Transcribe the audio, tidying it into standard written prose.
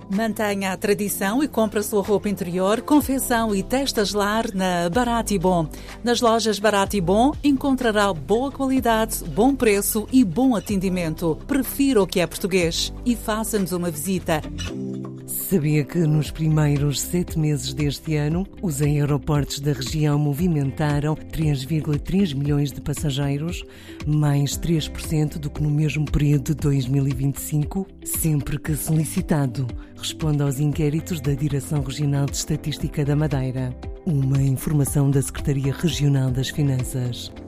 Mantenha a tradição e compre a sua roupa interior, confecção e testas lar na Barato e Bom. Nas lojas Barato e Bom encontrará boa qualidade, bom preço e bom atendimento. Prefira o que é português e faça-nos uma visita. Sabia que nos primeiros 7 meses deste ano, os aeroportos da região movimentaram 3,3 milhões de passageiros, mais 3% do que no mesmo período de 2025? Sempre que solicitado, responde aos inquéritos da Direção Regional de Estatística da Madeira. Uma informação da Secretaria Regional das Finanças.